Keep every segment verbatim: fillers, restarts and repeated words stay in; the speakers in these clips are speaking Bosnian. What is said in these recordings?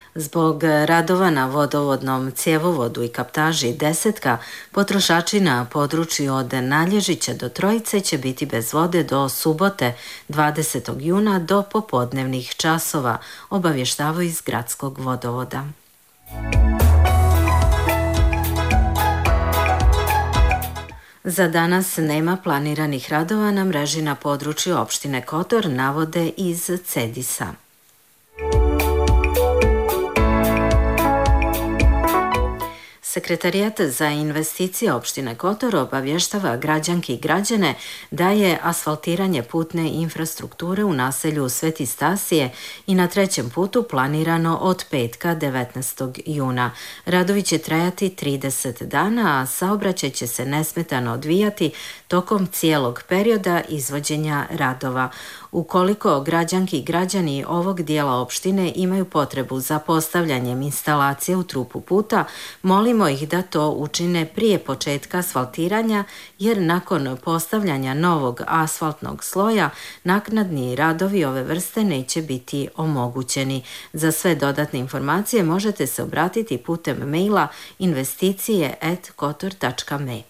Zbog radova na vodovodnom cjevovodu i kaptaži desetka, potrošači na području od Nalježića do Trojice će biti bez vode do subote dvadesetog juna do popodnevnih časova, obavještavaju iz gradskog vodovoda. Za danas nema planiranih radova na mreži na području opštine Kotor, navode iz Cedisa. Sekretarijat za investicije opštine Kotor obavještava građanke i građane da je asfaltiranje putne infrastrukture u naselju Sveti Stasije i na trećem putu planirano od petka devetnaestog juna. Radovi će trajati trideset dana, a saobraćaj će se nesmetano odvijati tokom cijelog perioda izvođenja radova. Ukoliko građanki i građani ovog dijela opštine imaju potrebu za postavljanjem instalacije u trupu puta, molimo ih da to učine prije početka asfaltiranja, jer nakon postavljanja novog asfaltnog sloja naknadni radovi ove vrste neće biti omogućeni. Za sve dodatne informacije možete se obratiti putem maila investicije at kotor tačka me.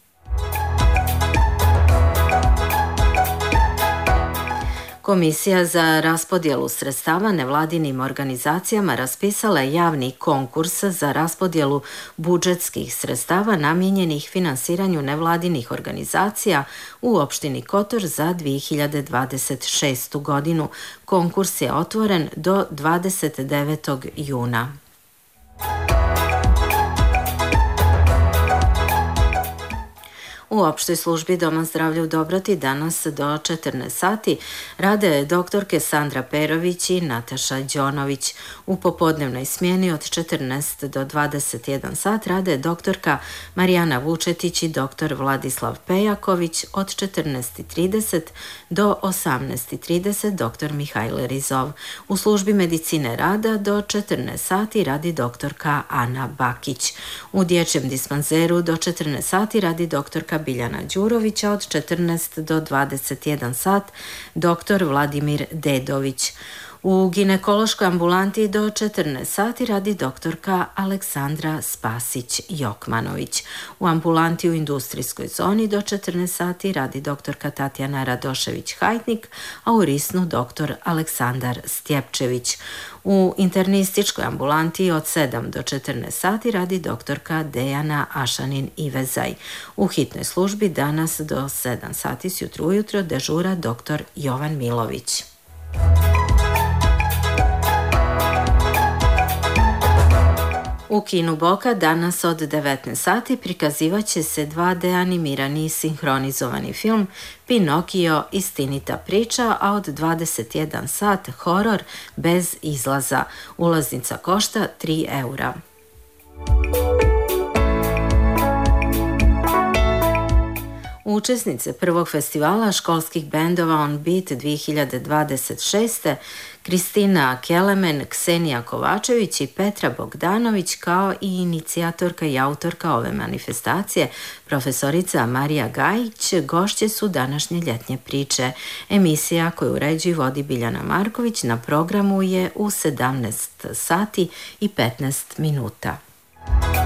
Komisija za raspodjelu sredstava nevladinim organizacijama raspisala je javni konkurs za raspodjelu budžetskih sredstava namijenjenih finansiranju nevladinih organizacija u opštini Kotor za dvije hiljade dvadeset šestu godinu. Konkurs je otvoren do dvadeset devetog juna. U opštoj službi Doma zdravlja u Dobroti danas do četrnaest sati rade doktorke Sandra Perović i Nataša Đonović. U popodnevnoj smjeni od četrnaest do dvadeset jedan sat rade doktorka Marijana Vučetić i doktor Vladislav Pejaković, od četrnaest trideset do osamnaest trideset doktor Mihajlo Rizov. U službi medicine rada do četrnaest sati radi doktorka Ana Bakić. U dječjem dispanzeru do četrnaest sati radi doktorka Biljana Đurovića, od četrnaest do dvadeset jedan sat doktor Vladimir Dedović. U ginekološkoj ambulanti do četrnaest sati radi doktorka Aleksandra Spasić-Jokmanović. U ambulanti u industrijskoj zoni do četrnaest sati radi doktorka Tatjana Radošević-Hajtnik, a u Risnu doktor Aleksandar Stjepčević. U internističkoj ambulanti od sedam do četrnaest sati radi doktorka Dejana Ašanin-Ivezaj. U hitnoj službi danas do sedam sati sjutro ujutro dežura doktor Jovan Milović. U kinu Boka danas od devetnaest sati prikazivaće se dva de animirani sinhronizovani film Pinokio istinita priča, a od dvadeset jedan sat horor bez izlaza. Ulaznica košta tri eura. Učesnice prvog festivala školskih bendova On Beat dvije hiljade dvadeset šeste Kristina Kelemen, Ksenija Kovačević i Petra Bogdanović, kao i inicijatorka i autorka ove manifestacije, profesorica Marija Gajić, gošće su današnje ljetnje priče. Emisija koju uređuje i vodi Biljana Marković na programu je u sedamnaest sati i petnaest minuta.